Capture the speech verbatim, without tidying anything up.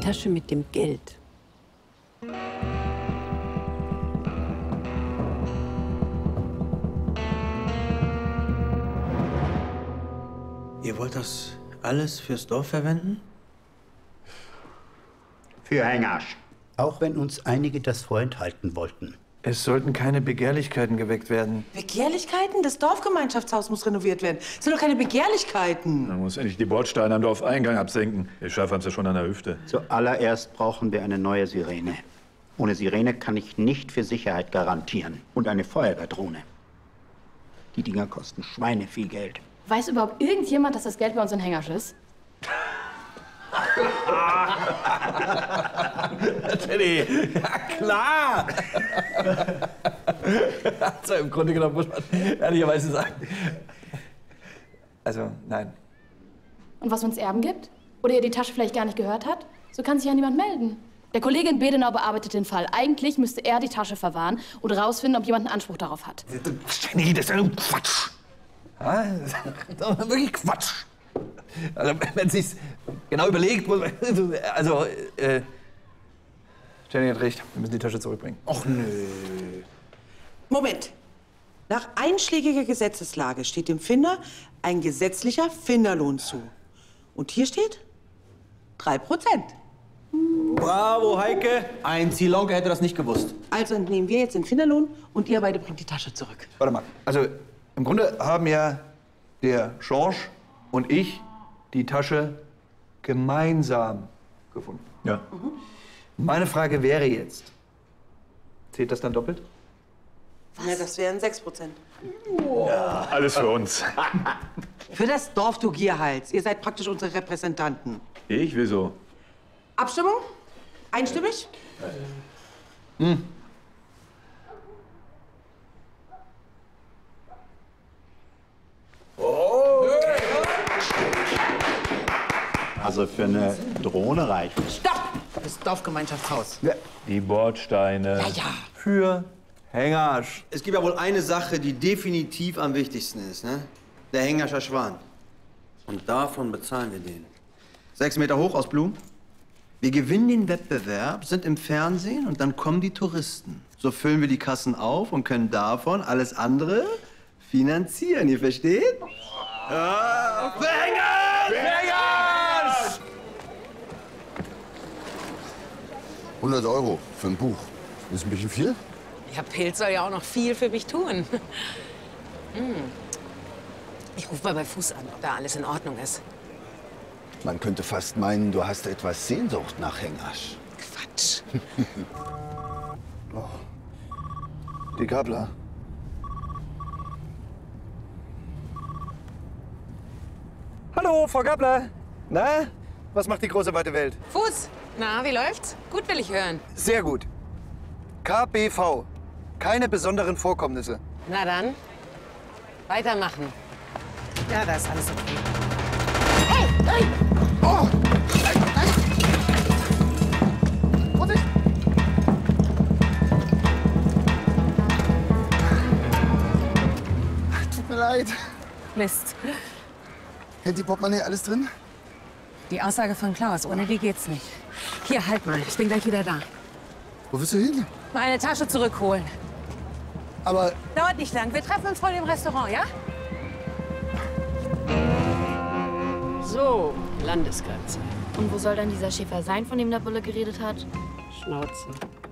Tasche mit dem Geld. Ihr wollt das alles fürs Dorf verwenden? Für Hengasch. Auch wenn uns einige das vorenthalten wollten. Es sollten keine Begehrlichkeiten geweckt werden. Begehrlichkeiten? Das Dorfgemeinschaftshaus muss renoviert werden. Das sind doch keine Begehrlichkeiten. Man muss endlich die Bordsteine am Dorfeingang absenken. Die Schafe haben es ja schon an der Hüfte. Zuallererst brauchen wir eine neue Sirene. Ohne Sirene kann ich nicht für Sicherheit garantieren. Und eine Feuerwehrdrohne. Die Dinger kosten Schweine viel Geld. Weiß überhaupt irgendjemand, dass das Geld bei uns in Hengasch ist? Teddy, ja klar! Also im Grunde genommen muss man ehrlicherweise sagen. Also, nein. Und was uns Erben gibt? Oder ihr die Tasche vielleicht gar nicht gehört hat? So kann sich ja niemand melden. Der Kollege in Bedenau bearbeitet den Fall. Eigentlich müsste er die Tasche verwahren und rausfinden, ob jemand einen Anspruch darauf hat. Jenny, das ist ja nur Quatsch. Ja, das ist wirklich Quatsch. Also, wenn sie es genau überlegt, muss man, also, äh, Jenny hat recht, wir müssen die Tasche zurückbringen. Och nö. Moment. Nach einschlägiger Gesetzeslage steht dem Finder ein gesetzlicher Finderlohn zu. Und hier steht drei Prozent. Bravo, Heike. Ein Zielonke hätte das nicht gewusst. Also entnehmen wir jetzt den Finderlohn und ihr beide bringt die Tasche zurück. Warte mal, also im Grunde haben ja der George und ich die Tasche gemeinsam gefunden. Ja. Mhm. Meine Frage wäre jetzt, zählt das dann doppelt? Ja, das wären sechs Prozent. Ja, alles für uns. Für das Dorf, du Gierhals. Ihr seid praktisch unsere Repräsentanten. Ich? Wieso? Abstimmung? Einstimmig? Hm. Also für eine Drohne reicht. Stopp! Das Dorfgemeinschaftshaus. Ja. Die Bordsteine. Ja, ja. Für Hengasch. Es gibt ja wohl eine Sache, die definitiv am wichtigsten ist, ne? Der Hengascher Schwan. Und davon bezahlen wir den. Sechs Meter hoch aus Blumen. Wir gewinnen den Wettbewerb, sind im Fernsehen und dann kommen die Touristen. So füllen wir die Kassen auf und können davon alles andere finanzieren. Ihr versteht? Ja. Für Hengasch! Für Hengasch! hundert Euro für ein Buch. Ist ein bisschen viel? Ja, Pilz soll ja auch noch viel für mich tun. Hm. Ich rufe mal bei Fuß an, ob da alles in Ordnung ist. Man könnte fast meinen, du hast etwas Sehnsucht nach Hengasch. Quatsch. Oh. Die Gabler. Hallo, Frau Gabler. Na, was macht die große weite Welt? Fuß, na, wie läuft's? Gut, will ich hören. Sehr gut. K B V. Keine besonderen Vorkommnisse. Na dann, weitermachen. Ja, da ist alles okay. Hey! Hey! Oh! Nein! Nein! Vorsicht! Tut mir leid. Mist. Hält die Portemonnaie alles drin? Die Aussage von Klaus, ohne die geht's nicht. Hier, halt mal, ich bin gleich wieder da. Wo willst du hin? Meine Tasche zurückholen. Aber Dauert nicht lang, wir treffen uns vor dem Restaurant, ja? So, Landesgrenze. Und wo soll dann dieser Schäfer sein, von dem der Bulle geredet hat? Schnauze.